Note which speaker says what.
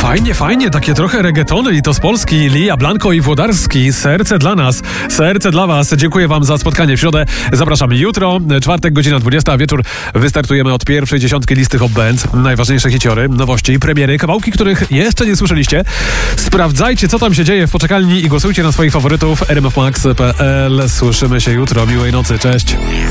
Speaker 1: Fajnie, takie trochę reggaetony i to z Polski. Lia Blanco i Włodarski. Serce dla nas, serce dla was. Dziękuję wam za spotkanie w środę. Zapraszam jutro, czwartek, godzina 20, a wieczór wystartujemy od pierwszej dziesiątki listy Hot Bands. Najważniejsze hiciory, nowości, premiery, kawałki, których jeszcze nie słyszeliście. Sprawdzajcie, co tam się dzieje w poczekalni i głosujcie na swoich faworytów. rmfmax.pl. Słyszymy się jutro. Miłej nocy, cześć.